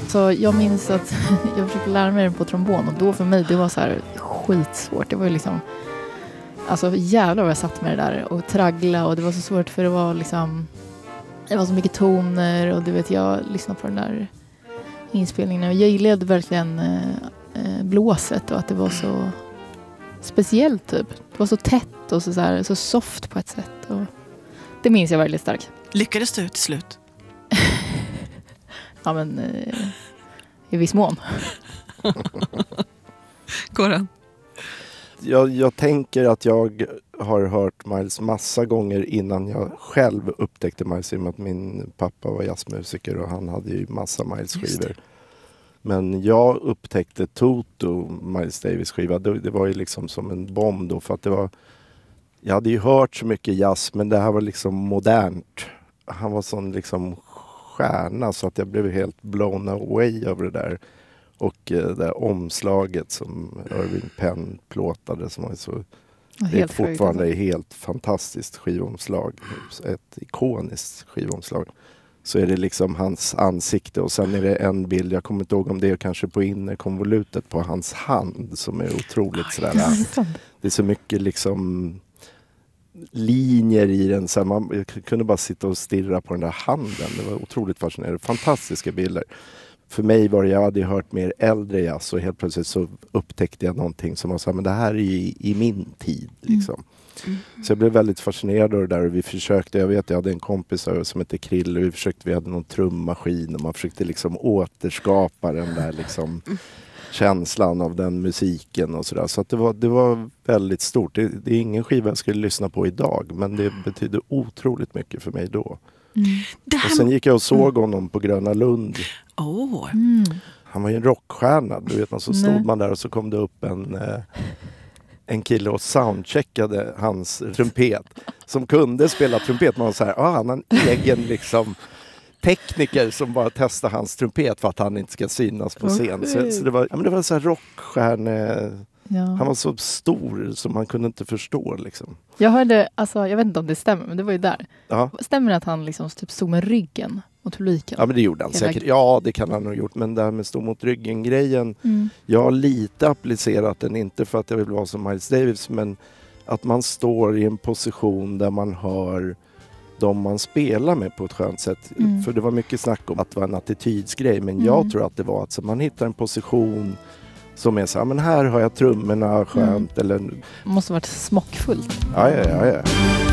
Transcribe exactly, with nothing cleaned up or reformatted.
Så jag minns att jag försökte lära mig den på trombon och då för mig det var så här skitsvårt. Det var ju liksom, alltså jävlar vad jag satt med det där och traggla och det var så svårt för det var liksom, det var så mycket toner och du vet jag lyssnade på den där inspelningen och jag gillade verkligen eh, blåset och att det var så speciellt typ. Det var så tätt och så, så, här, så soft på ett sätt och det minns jag väldigt starkt. Lyckades du till slut? Ja men eh, i viss mån. Goran? Jag, jag tänker att jag har hört Miles massa gånger innan jag själv upptäckte Miles, i och med att min pappa var jazzmusiker och han hade ju massa Miles-skivor. Men jag upptäckte Toto, Miles Davis skiva, det, det var ju liksom som en bomb då, för att det var, jag hade ju hört så mycket jazz men det här var liksom modernt. Han var sån liksom stjärna så att jag blev helt blown away över det där. Och eh, det där omslaget som Irving Penn plåtade som var så, det är fortfarande sjukt. Helt fantastiskt skivomslag. Ett ikoniskt skivomslag. Så är det liksom hans ansikte och sen är det en bild, jag kommer inte ihåg om det är kanske på innerkonvolutet på hans hand som är otroligt sådär. Det är så mycket liksom linjer i den. Så man jag kunde bara sitta och stirra på den där handen. Det var otroligt fascinerande. Fantastiska bilder. För mig var det, jag hade hört mer äldre jazz och helt plötsligt så upptäckte jag någonting som var så här, men det här är i, i min tid liksom. Mm. Mm. Så jag blev väldigt fascinerad av det där och vi försökte, jag vet jag hade en kompis som hette Krille och vi försökte, vi hade någon trummaskin och man försökte liksom återskapa den där liksom känslan av den musiken och sådär. Så att det var, det var väldigt stort. Det, det är ingen skiva jag skulle lyssna på idag men det betydde otroligt mycket för mig då. Mm. Och sen gick jag och såg honom på Gröna Lund. Oh. Mm. Han var ju en rockstjärna. Du vet, så stod Nej. man där och så kom det upp en, eh, en kille och soundcheckade hans trumpet. Som kunde spela trumpet. Man var så här, ah, han har en egen liksom tekniker som bara testar hans trumpet för att han inte ska synas på scen. Okay. Så, så det var, ja, men det var så här rockstjärne. Ja. Han var så stor som man kunde inte förstå liksom. Jag hörde, alltså jag vet inte om det stämmer, men det var ju där. Ja. Stämmer det att han liksom typ stod med ryggen mot publiken? Ja, men det gjorde han Hela... säkert. Ja, det kan han ha gjort. Men det här med stå mot ryggen-grejen, mm. jag har lite applicerat den, inte för att jag vill vara som Miles Davis, men att man står i en position där man hör de man spelar med på ett skönt sätt. Mm. För det var mycket snack om att det var en attitydsgrej, men mm. jag tror att det var att så man hittar en position som är så här, men här har jag trummorna skönt. Mm. Eller... Det måste ha varit smockfullt. Ja, ja, ja, ja.